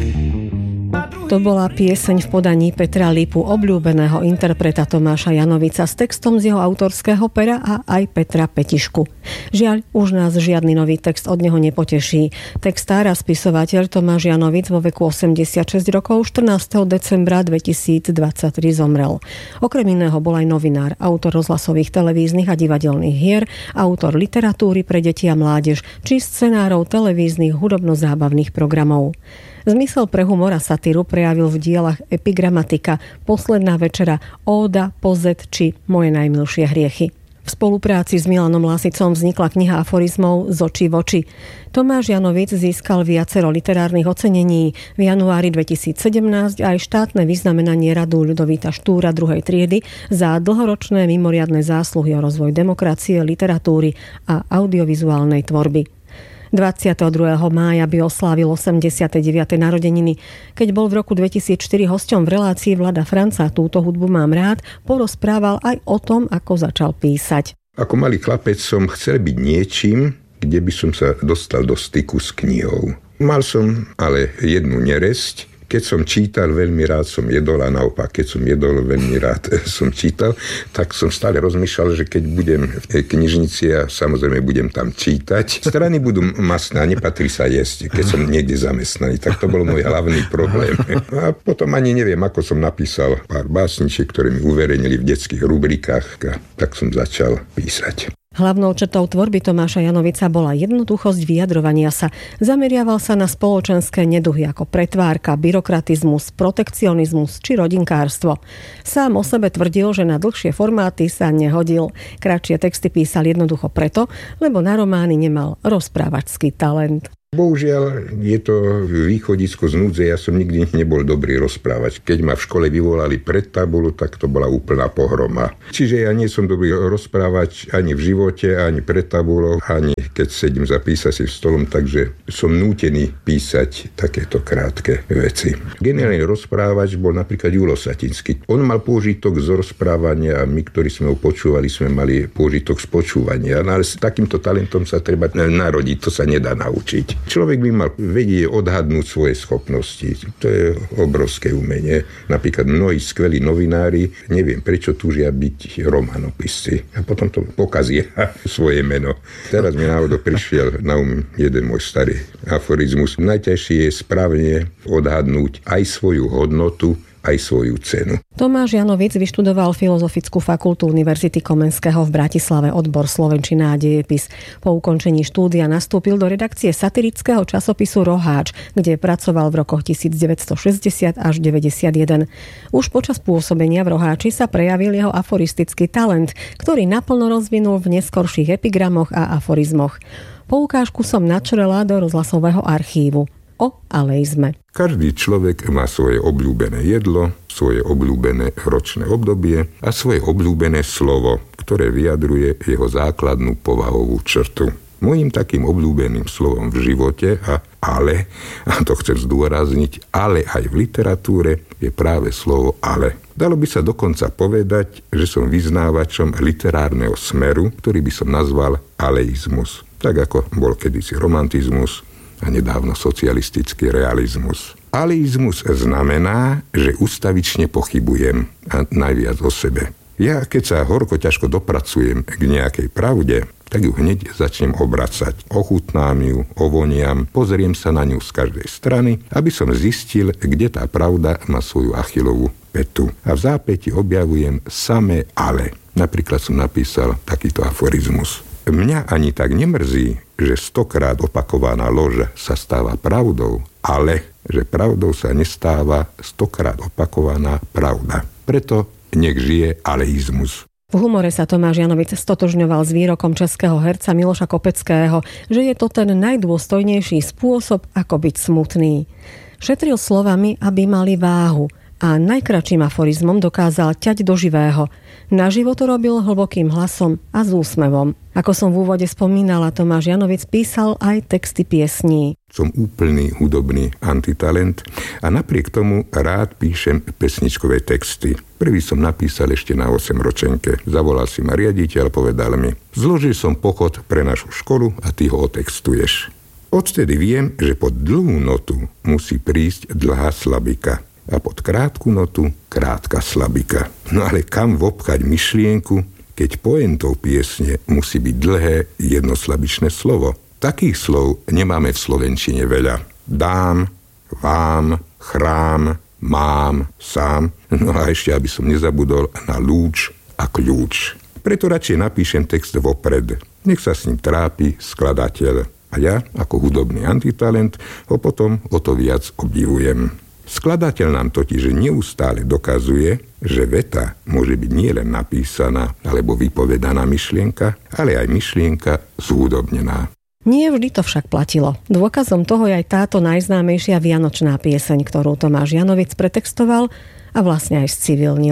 To bola pieseň v podaní Petra Lipu, obľúbeného interpreta Tomáša Janovica, s textom z jeho autorského pera a aj Petra Petišku. Žiaľ, už nás žiadny nový text od neho nepoteší. Textár a spisovateľ Tomáš Janovic vo veku 86 rokov 14. decembra 2023 zomrel. Okrem iného bol aj novinár, autor rozhlasových, televíznych a divadelných hier, autor literatúry pre deti a mládež či scenárov televíznych hudobno-zábavných programov. Zmysel pre humor a satíru prejavil v dielach Epigramatika, Posledná večera, Óda, Pozet či Moje najmilšie hriechy. V spolupráci s Milanom Lásicom vznikla kniha aforizmov Z očí v oči. Tomáš Janovic získal viacero literárnych ocenení. V januári 2017 aj štátne vyznamenanie Radu Ľudovíta Štúra 2. triedy za dlhoročné mimoriadne zásluhy o rozvoj demokracie, literatúry a audiovizuálnej tvorby. 22. mája by oslávil 89. narodeniny. Keď bol v roku 2004 hosťom v relácii Vlada Franca Túto hudbu mám rád, porozprával aj o tom, ako začal písať. Ako malý chlapec som chcel byť niečím, kde by som sa dostal do styku s knihou. Mal som ale jednu neresť. Keď som čítal, veľmi rád som jedol a naopak, keď som jedol, veľmi rád som čítal, tak som stále rozmýšľal, že keď budem v knižnici a samozrejme budem tam čítať, strany budú masné a nepatrí sa jesť, keď som niekde zamestnaný. Tak to bol môj hlavný problém. A potom ani neviem, ako som napísal pár básničiek, ktoré mi uverejnili v detských rubrikách, a tak som začal písať. Hlavnou črtou tvorby Tomáša Janovica bola jednoduchosť vyjadrovania sa. Zameriaval sa na spoločenské neduhy ako pretvárka, byrokratizmus, protekcionizmus či rodinkárstvo. Sám o sebe tvrdil, že na dlhšie formáty sa nehodil. Kratšie texty písal jednoducho preto, lebo na romány nemal rozprávačský talent. Bohužiaľ, je to východisko z núdze, ja som nikdy nebol dobrý rozprávať. Keď ma v škole vyvolali pred tabulu, tak to bola úplná pohroma. Čiže ja nie som dobrý rozprávať ani v živote, ani pred tabulou, ani keď sedím za písacím stolom, takže som nútený písať takéto krátke veci. Geniálny rozprávač bol napríklad Julo Satinský. On mal pôžitok z rozprávania a my, ktorí sme ho počúvali, sme mali pôžitok z počúvania. No ale s takýmto talentom sa treba narodiť, to sa nedá naučiť. Človek by mal vedieť odhadnúť svoje schopnosti. To je obrovské umenie. Napríklad mnohí skvelí novinári, neviem prečo túžia byť romanopisci. A potom to pokazia svoje meno. Teraz mi náhodou prišiel na jeden môj starý aforizmus. Najťažšie je správne odhadnúť aj svoju hodnotu, aj svoju cenu. Tomáš Janovic vyštudoval Filozofickú fakultu Univerzity Komenského v Bratislave, odbor slovenčina a dejepis. Po ukončení štúdia nastúpil do redakcie satirického časopisu Roháč, kde pracoval v rokoch 1960 až 91. Už počas pôsobenia v Roháči sa prejavil jeho aforistický talent, ktorý naplno rozvinul v neskorších epigramoch a aforizmoch. Poukážku som načrela do rozhlasového archívu. O aleizme. Každý človek má svoje obľúbené jedlo, svoje obľúbené ročné obdobie a svoje obľúbené slovo, ktoré vyjadruje jeho základnú povahovú črtu. Mojím takým obľúbeným slovom v živote a to chcem zdôrazniť, ale aj v literatúre je práve slovo ale. Dalo by sa dokonca povedať, že som vyznávačom literárneho smeru, ktorý by som nazval aleizmus. Tak ako bol kedysi romantizmus a nedávno socialistický realizmus. Aleizmus znamená, že ustavične pochybujem a najviac o sebe. Ja, keď sa horko ťažko dopracujem k nejakej pravde, tak ju hneď začnem obracať. Ochutnám ju, ovoniam, pozriem sa na ňu z každej strany, aby som zistil, kde tá pravda má svoju Achillovú pätu. A v zápäti objavujem samé ale. Napríklad som napísal takýto aforizmus. Mňa ani tak nemrzí, že 100-krát opakovaná lož sa stáva pravdou, ale že pravdou sa nestáva 100-krát opakovaná pravda. Preto nech žije aleizmus. V humore sa Tomáš Janovic stotožňoval s výrokom českého herca Miloša Kopeckého, že je to ten najdôstojnejší spôsob, ako byť smutný. Šetril slovami, aby mali váhu, a najkratším aforizmom dokázal ťať do živého. Naživo to robil hlbokým hlasom a s úsmevom. Ako som v úvode spomínala, Tomáš Janovic písal aj texty piesní. Som úplný hudobný antitalent a napriek tomu rád píšem pesničkové texty. Prvý som napísal ešte na 8-ročenke. Zavolal si ma riaditeľ, povedal mi: zložil som pochod pre našu školu a ty ho otextuješ. Odtedy viem, že pod dlhú notu musí prísť dlhá slabika a pod krátku notu krátka slabika. No ale kam vopchať myšlienku, keď pointou piesne musí byť dlhé jednoslabičné slovo? Takých slov nemáme v slovenčine veľa. Dám, vám, chrám, mám, sám, no a ešte, aby som nezabudol, na lúč a kľúč. Preto radšej napíšem text vopred. Nech sa s ním trápi skladateľ. A ja, ako hudobný antitalent, ho potom o to viac obdivujem. Skladateľ nám totiž neustále dokazuje, že veta môže byť nielen napísaná alebo vypovedaná myšlienka, ale aj myšlienka zhudobnená. Nie vždy to však platilo. Dôkazom toho je aj táto najznámejšia vianočná pieseň, ktorú Tomáš Janovic pretextoval a vlastne aj zcivilnil.